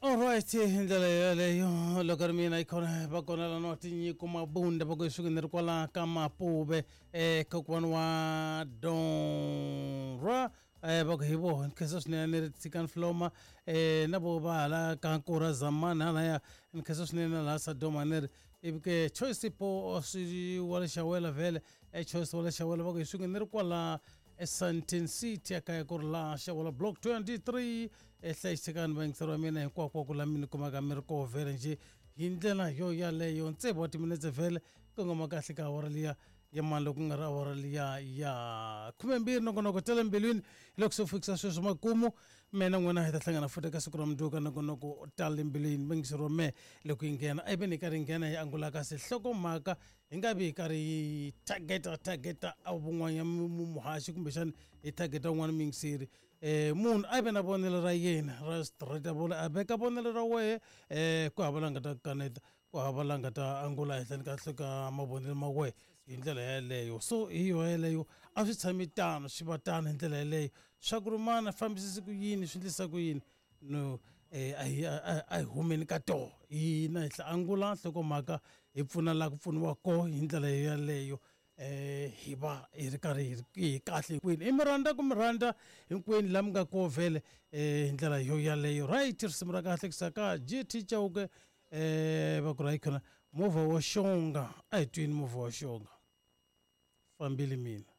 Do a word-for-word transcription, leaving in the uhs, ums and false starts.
Alright, ndlela yaleyo loko mina ikhona bakona la noti nyiko mabunda bakoyisukinira kwala kama pube eh kokwana wa Donra eh bakohibo nkesa swinene tsikan floma eh nabo bala kankura zamana na ya nkesa swinene la sadoma ner ibike choice po si wala shawela vele eh choice wala shawela bakoyisukinira kwala Esantin City akaya kurla shawala block twenty-three ehlayisikan bangisero mina hinkwako kula mina kumaga mirko vele nje hindlela yo yaleyo ntsebo ati minetse vele kungoma kahle ka waraliya ya malo kungara waraliya ya khumembiri nongonoko tele mbilwini loko sofikisa sweswo makumu mina n'wina hi ta hlangana futhi ka siku ra mundzuku nongonoko tale mbilwini bangisero me loko ingena ai beni ka ringena hi angula ka sihlokomhaka hi nga vi karhi targeta targeta avun'wanya muhaxi kumbe xana hi targeta un'wana mingisiri eh munhu a ve na vonelo ra yena ra straight abola a veka vonelo ra wehe eh ku hava la nga ta kaneta ku hava la nga ta angula ehenhleni kahle ka mavonelo ma wehe hi ndlela yeleyo so hi yo yeleyo a swi tshami tano swi va tano hi ndlela yeleyo swa ku ri mana fambisisi ku yini swi endlisa ku yini no eh a hi humeni ka toho hina hi angula nhlokomhaka hi pfuna la ku pfuniwa ko hi ndlela yeleyo eh hi va hi ri karhi hi kahle hinkwenu i miranda ku miranda hinkwenu la mi nga ko vhele eh hi ndlela yo yaleyo right risimu ra kahle kusaka G T Chauke eh va ku ra ikhona movha wo xonga a hi twini movha wo xonga fambile mina.